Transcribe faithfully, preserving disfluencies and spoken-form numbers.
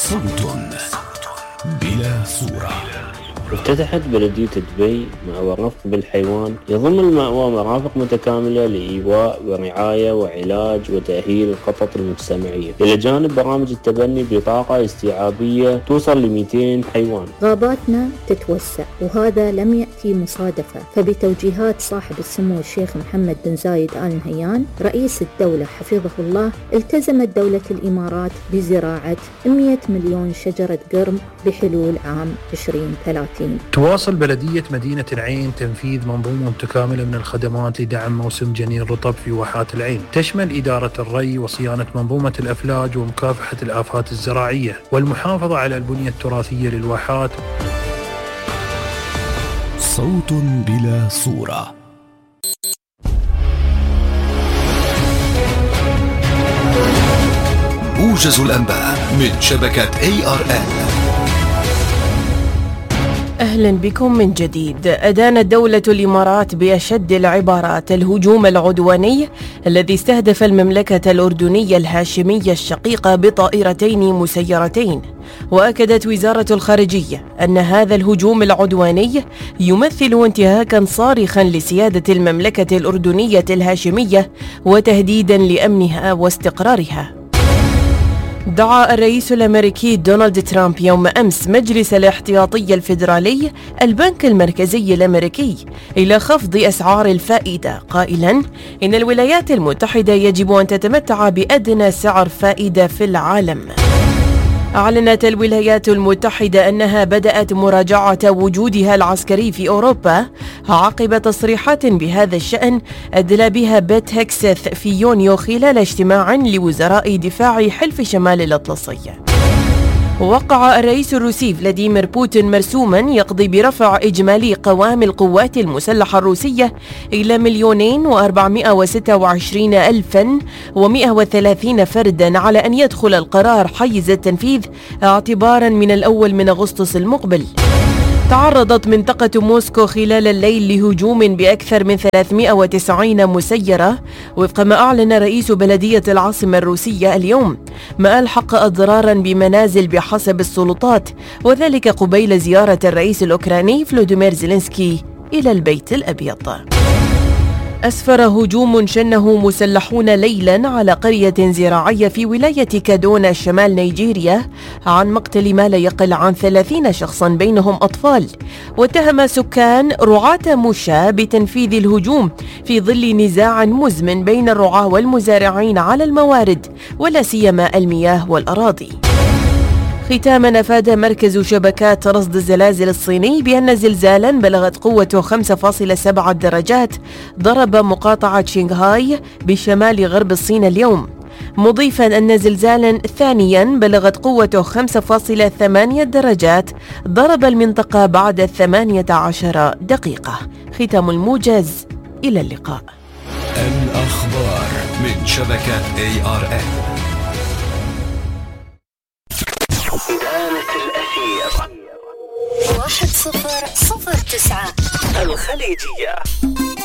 صوت بلا صورة. افتتحت بلدية دبي مأوى رفق بالحيوان يضم المأوى مرافق متكاملة لإيواء ورعاية وعلاج وتأهيل القطط المجتمعية، إلى جانب برامج التبني بطاقة استيعابية توصل ل مئتين حيوان. غاباتنا تتوسع وهذا لم يأتي مصادفة، فبتوجيهات صاحب السمو الشيخ محمد بن زايد آل نهيان رئيس الدولة حفظه الله، التزمت دولة الإمارات بزراعة مئة مليون شجرة قرم بحلول عام عشرين ثلاثين. تواصل بلدية مدينة العين تنفيذ منظومة متكاملة من الخدمات لدعم موسم جنين الرطب في واحات العين، تشمل إدارة الري وصيانة منظومة الأفلاج ومكافحة الآفات الزراعية والمحافظة على البنية التراثية للواحات. صوت بلا صورة. موجز الأنباء من شبكة إيه آر إل. أهلا بكم من جديد. أدانت دولة الإمارات بأشد العبارات الهجوم العدواني الذي استهدف المملكة الأردنية الهاشمية الشقيقة بطائرتين مسيرتين، وأكدت وزارة الخارجية أن هذا الهجوم العدواني يمثل انتهاكا صارخا لسيادة المملكة الأردنية الهاشمية وتهديدا لأمنها واستقرارها. دعا الرئيس الأمريكي دونالد ترامب يوم أمس مجلس الاحتياطي الفيدرالي البنك المركزي الأمريكي إلى خفض أسعار الفائدة، قائلا إن الولايات المتحدة يجب أن تتمتع بأدنى سعر فائدة في العالم. أعلنت الولايات المتحدة أنها بدأت مراجعة وجودها العسكري في أوروبا عقب تصريحات بهذا الشأن أدلى بها بيت هيكسث في يونيو خلال اجتماع لوزراء دفاع حلف شمال الأطلسي. وقع الرئيس الروسي فلاديمير بوتين مرسوما يقضي برفع إجمالي قوام القوات المسلحة الروسية إلى مليونين وأربعمائة وستة وعشرين ألفا ومائة وثلاثين فردا، على أن يدخل القرار حيز التنفيذ اعتبارا من الأول من أغسطس المقبل. تعرضت منطقة موسكو خلال الليل لهجوم بأكثر من ثلاثمائة وتسعين مسيرة وفق ما أعلن رئيس بلدية العاصمة الروسية اليوم، ما ألحق أضرارا بمنازل بحسب السلطات، وذلك قبيل زيارة الرئيس الأوكراني فلوديمير زيلينسكي إلى البيت الأبيض. أسفر هجوم شنه مسلحون ليلا على قرية زراعية في ولاية كادونا شمال نيجيريا عن مقتل ما لا يقل عن ثلاثين شخصا بينهم أطفال، واتهم سكان رعاة مشاة بتنفيذ الهجوم في ظل نزاع مزمن بين الرعاة والمزارعين على الموارد ولا سيما المياه والأراضي. ختاما، أفاد مركز شبكات رصد الزلازل الصيني بأن زلزالا بلغت قوته خمسة فاصلة سبعة درجات ضرب مقاطعة شنغهاي بشمال غرب الصين اليوم، مضيفا أن زلزالا ثانيا بلغت قوته خمسة فاصلة ثمانية درجات ضرب المنطقة بعد ثمانية عشر دقيقة. ختام الموجز، إلى اللقاء. الأخبار من شبكة إيه آر إل. إدانة الأثير واحد صفر صفر تسعة الخليجية.